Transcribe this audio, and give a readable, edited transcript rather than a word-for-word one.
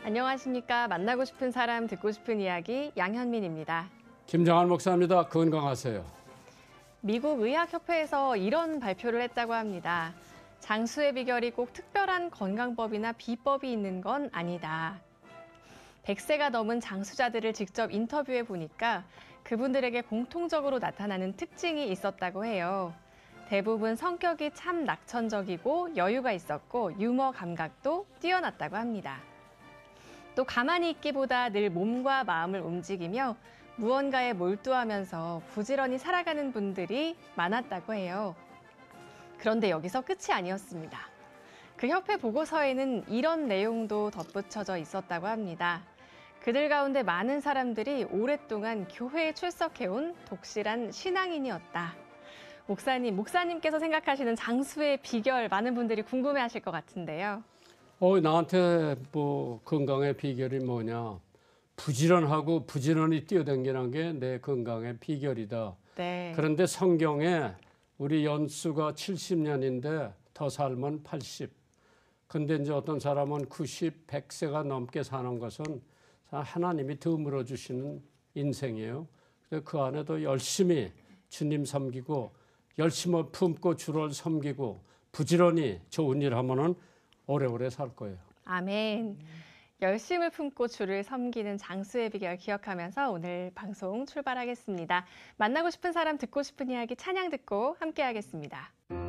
안녕하십니까. 만나고 싶은 사람, 듣고 싶은 이야기 양현민입니다. 김정한 목사입니다. 건강하세요. 미국 의학협회에서 이런 발표를 했다고 합니다. 장수의 비결이 꼭 특별한 건강법이나 비법이 있는 건 아니다. 100세가 넘은 장수자들을 직접 인터뷰해 보니까 그분들에게 공통적으로 나타나는 특징이 있었다고 해요. 대부분 성격이 참 낙천적이고 여유가 있었고 유머 감각도 뛰어났다고 합니다. 또 가만히 있기보다 늘 몸과 마음을 움직이며 무언가에 몰두하면서 부지런히 살아가는 분들이 많았다고 해요. 그런데 여기서 끝이 아니었습니다. 그 협회 보고서에는 이런 내용도 덧붙여져 있었다고 합니다. 그들 가운데 많은 사람들이 오랫동안 교회에 출석해온 독실한 신앙인이었다. 목사님께서 생각하시는 장수의 비결 많은 분들이 궁금해하실 것 같은데요. 나한테 건강의 비결이 뭐냐? 부지런하고 부지런히 뛰어다니는 게 내 건강의 비결이다. 네. 그런데 성경에 우리 연수가 70년인데 더 살면 80. 근데 이제 어떤 사람은 90, 100세가 넘게 사는 것은 하나님이 더 물어주시는 인생이에요. 그래서 그 안에도 열심히 주님 섬기고 열심히 품고 주를 섬기고 부지런히 좋은 일 하면은 오래오래 살 거예요. 아멘. 열심을 품고 주를 섬기는 장수의 비결 기억하면서 오늘 방송 출발하겠습니다. 만나고 싶은 사람, 듣고 싶은 이야기 찬양 듣고 함께 하겠습니다.